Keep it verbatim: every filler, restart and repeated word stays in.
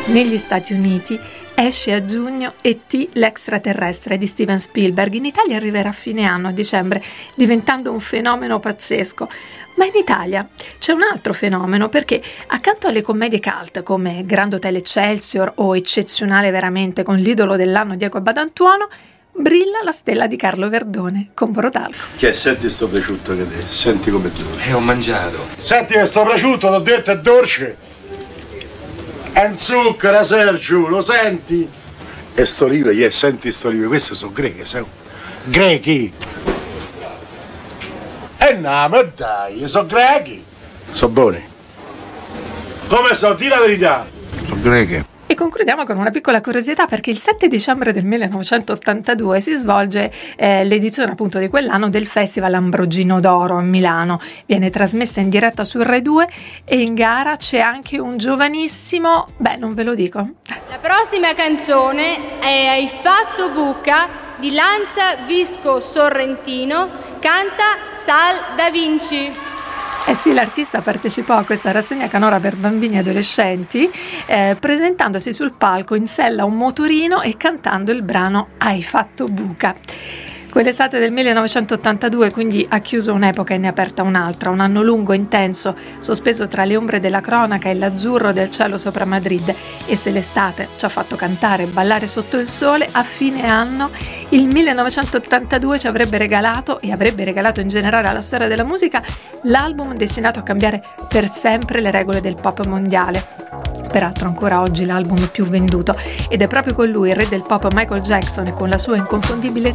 Negli Stati Uniti esce a giugno E T l'extraterrestre di Steven Spielberg. In Italia arriverà a fine anno, a dicembre, diventando un fenomeno pazzesco. Ma in Italia c'è un altro fenomeno, perché accanto alle commedie cult come Grand Hotel Excelsior o Eccezionale Veramente con l'idolo dell'anno Diego Badantuono, brilla la stella di Carlo Verdone con Borotalco. Che senti sto prosciutto che te, senti come duro. E ho mangiato. Senti che sto prosciutto, t'ho detto, è dolce. È un zucchero, Sergio, lo senti? E sto olive, yeah, senti sto olive, queste sono greche, sai? Grechi. E no, ma dai, sono grechi. Sono buoni. Come so, di la verità. Sono greche. E concludiamo con una piccola curiosità, perché il sette dicembre del millenovecentottantadue si svolge eh, l'edizione appunto di quell'anno del Festival Ambrogino d'Oro a Milano. Viene trasmessa in diretta su Rai due e in gara c'è anche un giovanissimo, beh, non ve lo dico. La prossima canzone è Hai fatto buca di Lanza Visco Sorrentino, canta Sal Da Vinci. Eh sì, l'artista partecipò a questa rassegna canora per bambini e adolescenti eh, presentandosi sul palco in sella a un motorino e cantando il brano Hai fatto buca. Quell'estate del millenovecentottantadue quindi ha chiuso un'epoca e ne ha aperta un'altra, un anno lungo, intenso, sospeso tra le ombre della cronaca e l'azzurro del cielo sopra Madrid. E se l'estate ci ha fatto cantare e ballare sotto il sole, a fine anno il millenovecentottantadue ci avrebbe regalato, e avrebbe regalato in generale alla storia della musica, l'album destinato a cambiare per sempre le regole del pop mondiale. Peraltro ancora oggi l'album più venduto, ed è proprio con lui, il re del pop Michael Jackson, e con la sua inconfondibile